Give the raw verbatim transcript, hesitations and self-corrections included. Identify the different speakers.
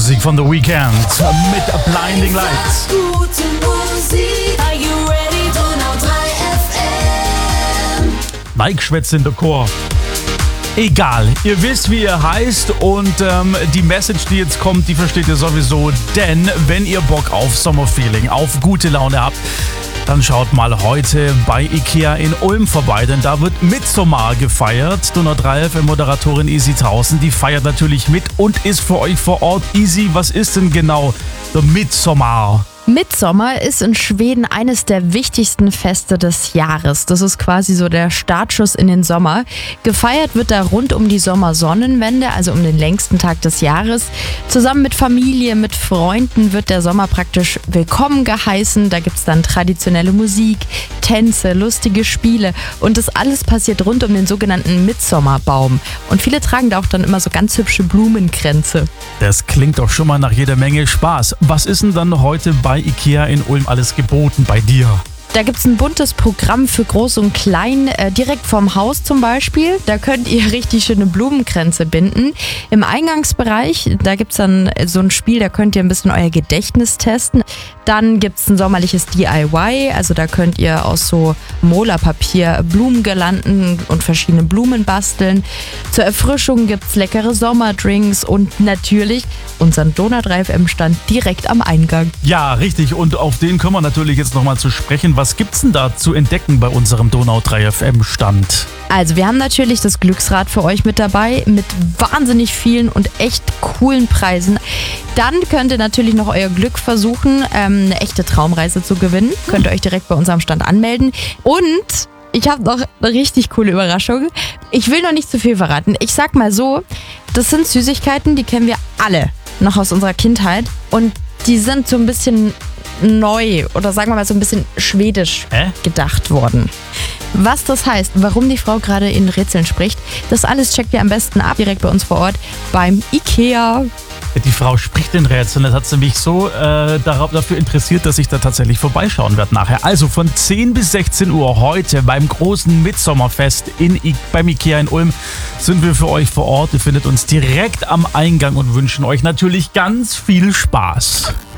Speaker 1: Musik von The Weeknd mit Blinding Lights.
Speaker 2: Gute Musik. Are you ready? Donau drei F M.
Speaker 1: Mike schwätzt in der Chor. Egal, ihr wisst, wie ihr heißt und ähm, die Message, die jetzt kommt, die versteht ihr sowieso. Denn wenn ihr Bock auf Sommerfeeling, auf gute Laune habt, dann schaut mal heute bei Ikea in Ulm vorbei, denn da wird Midsommar gefeiert. Donau drei F M-Moderatorin Easy Tausen, die feiert natürlich mit und ist für euch vor Ort. Easy, was ist denn genau der Midsommar?
Speaker 3: Midsommar ist in Schweden eines der wichtigsten Feste des Jahres. Das ist quasi so der Startschuss in den Sommer. Gefeiert wird da rund um die Sommersonnenwende, also um den längsten Tag des Jahres. Zusammen mit Familie, mit Freunden wird der Sommer praktisch willkommen geheißen. Da gibt es dann traditionelle Musik, Tänze, lustige Spiele und das alles passiert rund um den sogenannten Midsommarbaum. Und viele tragen da auch dann immer so ganz hübsche Blumenkränze.
Speaker 1: Das klingt doch schon mal nach jeder Menge Spaß. Was ist denn dann heute bei Ikea in Ulm alles geboten bei dir?
Speaker 3: Da gibt es ein buntes Programm für Groß und Klein, äh, direkt vorm Haus zum Beispiel. Da könnt ihr richtig schöne Blumenkränze binden. Im Eingangsbereich, da gibt es dann so ein Spiel, da könnt ihr ein bisschen euer Gedächtnis testen. Dann gibt es ein sommerliches D I Y, also da könnt ihr aus so Mola-Papier Blumengirlanden und verschiedene Blumen basteln. Zur Erfrischung gibt es leckere Sommerdrinks und natürlich unseren Donau drei F M-Stand direkt am Eingang.
Speaker 1: Ja, richtig. Und auf den können wir natürlich jetzt nochmal zu sprechen. Was gibt's denn da zu entdecken bei unserem Donau drei F M-Stand?
Speaker 3: Also wir haben natürlich das Glücksrad für euch mit dabei, mit wahnsinnig vielen und echt coolen Preisen. Dann könnt ihr natürlich noch euer Glück versuchen, ähm, eine echte Traumreise zu gewinnen. Könnt ihr euch direkt bei unserem Stand anmelden. Und ich habe noch eine richtig coole Überraschung. Ich will noch nicht zu viel verraten. Ich sag mal so, das sind Süßigkeiten, die kennen wir alle noch aus unserer Kindheit. Und die sind so ein bisschen neu oder sagen wir mal so ein bisschen schwedisch
Speaker 1: Hä?
Speaker 3: gedacht worden. Was das heißt, warum die Frau gerade in Rätseln spricht, das alles checkt ihr am besten ab, direkt bei uns vor Ort beim Ikea.
Speaker 1: Die Frau spricht in Rätseln. Das hat sie mich so äh, darauf, dafür interessiert, dass ich da tatsächlich vorbeischauen werde nachher. Also von zehn bis sechzehn Uhr heute beim großen Midsommerfest in, I- beim Ikea in Ulm sind wir für euch vor Ort. Ihr findet uns direkt am Eingang und wünschen euch natürlich ganz viel Spaß.